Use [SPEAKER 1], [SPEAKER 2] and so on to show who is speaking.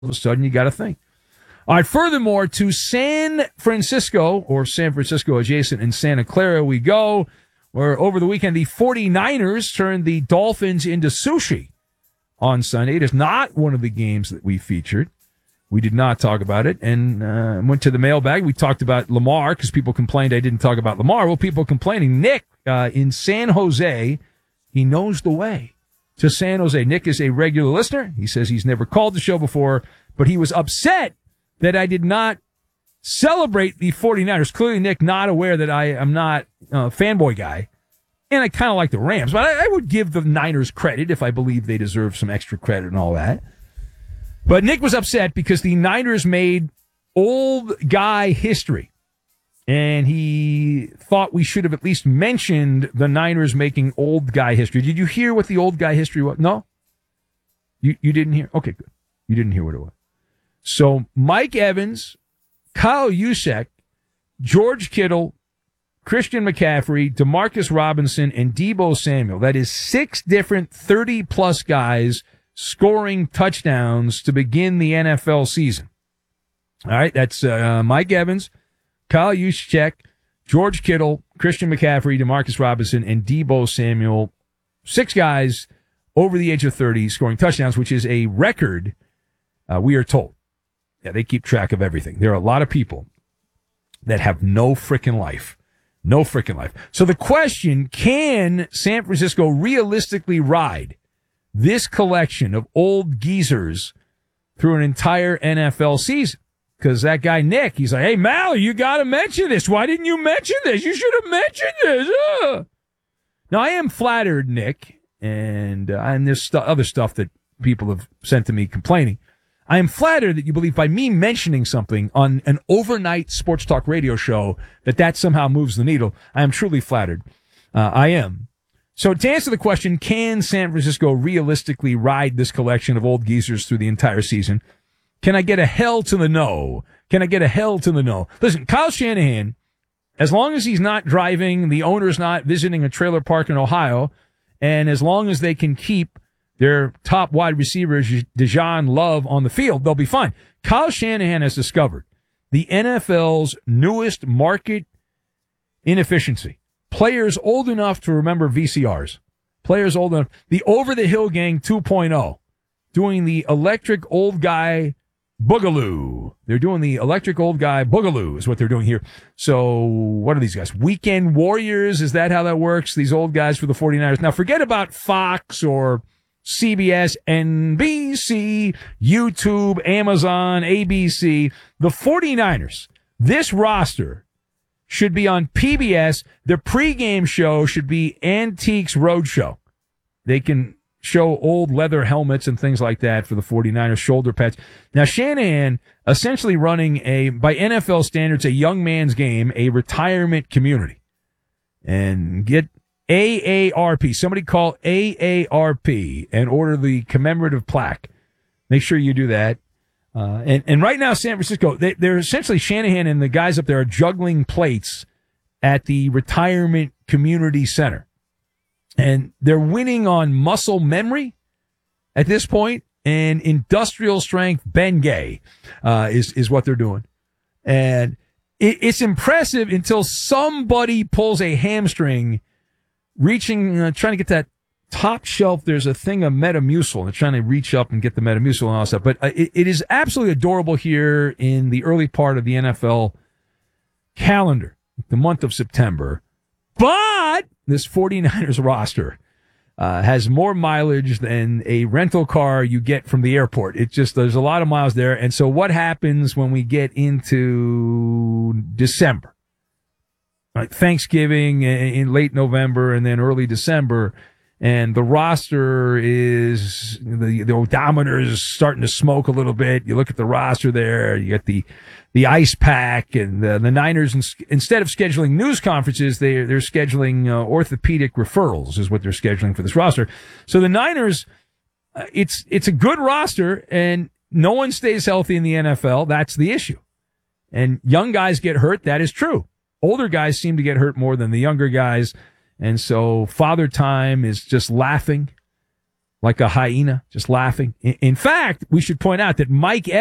[SPEAKER 1] of a sudden you got to think. All right, furthermore, to San Francisco, or San Francisco adjacent in Santa Clara we go, where over the weekend the 49ers turned the Dolphins into sushi on Sunday. It is not one of the games that we featured. We did not talk about it, and went to the mailbag. We talked about Lamar because people complained I didn't talk about Lamar. Well, people complaining. Nick in San Jose, he knows the way to San Jose. Nick is a regular listener. He says he's never called the show before, but he was upset that I did not celebrate the 49ers. Clearly, Nick, not aware that I am not a fanboy guy, and I kind of like the Rams, but I would give the Niners credit if I believe they deserve some extra credit and all that. But Nick was upset because the Niners made old guy history, and he thought we should have at least mentioned the Niners making old guy history. Did you hear what the old guy history was? No? You didn't hear? Okay, good. You didn't hear what it was. So Mike Evans, Kyle Juszczyk, George Kittle, Christian McCaffrey, Demarcus Robinson, and Deebo Samuel. That is 6 different 30-plus guys scoring touchdowns to begin the NFL season. All right, that's Mike Evans, Kyle Juszczyk, George Kittle, Christian McCaffrey, Demarcus Robinson, and Deebo Samuel. 6 guys over the age of 30 scoring touchdowns, which is a record, we are told. Yeah, they keep track of everything. There are a lot of people that have no frickin' life. No frickin' life. So the question, can San Francisco realistically ride this collection of old geezers through an entire NFL season? Because that guy, Nick, he's like, hey, Mal, you got to mention this. Why didn't you mention this? You should have mentioned this. Now, I am flattered, Nick, and there's other stuff that people have sent to me complaining. I am flattered that you believe by me mentioning something on an overnight sports talk radio show that somehow moves the needle. I am truly flattered. I am. So to answer the question, can San Francisco realistically ride this collection of old geezers through the entire season? Can I get a hell to the no? Can I get a hell to the no? Listen, Kyle Shanahan, as long as he's not driving, the owner's not visiting a trailer park in Ohio, and as long as they can keep their top wide receiver, Deshaun Love, on the field, they'll be fine. Kyle Shanahan has discovered the NFL's newest market inefficiency. Players old enough to remember VCRs. Players old enough. The Over the Hill Gang 2.0. Doing the electric old guy boogaloo. They're doing the electric old guy boogaloo is what they're doing here. So what are these guys? Weekend Warriors? Is that how that works? These old guys for the 49ers. Now forget about Fox or CBS, NBC, YouTube, Amazon, ABC. The 49ers, this roster should be on PBS. The pregame show should be Antiques Roadshow. They can show old leather helmets and things like that for the 49ers, shoulder pads. Now, Shanahan essentially running by NFL standards, a young man's game, a retirement community. And get AARP. Somebody call AARP and order the commemorative plaque. Make sure you do that. And right now, San Francisco, they're essentially, Shanahan and the guys up there are juggling plates at the retirement community center. And they're winning on muscle memory at this point, and industrial strength Bengay is what they're doing. And it's impressive until somebody pulls a hamstring, trying to get that top shelf. There's a thing of Metamucil, and they're trying to reach up and get the Metamucil and all that stuff. But it is absolutely adorable here in the early part of the NFL calendar, the month of September. But this 49ers roster has more mileage than a rental car you get from the airport. There's a lot of miles there. And so what happens when we get into December? Right, Thanksgiving in late November and then early December, and the roster is, the odometer is starting to smoke a little bit. You look at the roster there, you get the ice pack, and the Niners, instead of scheduling news conferences, they're scheduling orthopedic referrals is what they're scheduling for this roster. So the Niners, it's a good roster, and no one stays healthy in the NFL. That's the issue. And young guys get hurt. That is true. Older guys seem to get hurt more than the younger guys. And so Father Time is just laughing like a hyena, just laughing. In fact, we should point out that Mike